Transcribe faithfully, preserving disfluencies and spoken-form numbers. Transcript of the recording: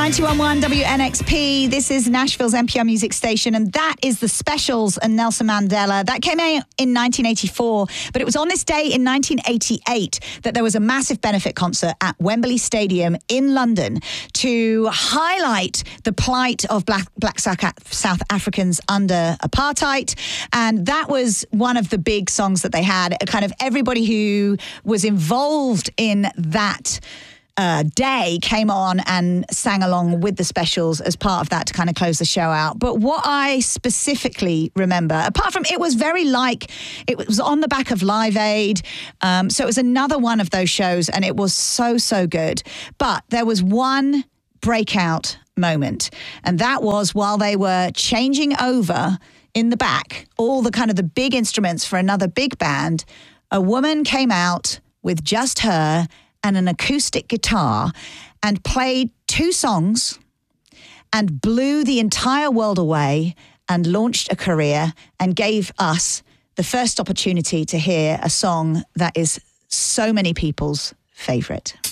ninety-one point one W N X P. This is Nashville's N P R music station, and that is The Specials and Nelson Mandela. That came out in nineteen eighty-four, but it was on this day in nineteen eighty-eight that there was a massive benefit concert at Wembley Stadium in London to highlight the plight of black, black South Africans under apartheid. And that was one of the big songs that they had. Kind of everybody who was involved in that Uh, day came on and sang along with the Specials as part of that to kind of close the show out. But what I specifically remember, apart from it was very like, it was on the back of Live Aid. Um, so it was another one of those shows and it was so, so good. But there was one breakout moment, and that was while they were changing over in the back, all the kind of the big instruments for another big band, a woman came out with just her and an acoustic guitar and played two songs and blew the entire world away and launched a career and gave us the first opportunity to hear a song that is so many people's favourite.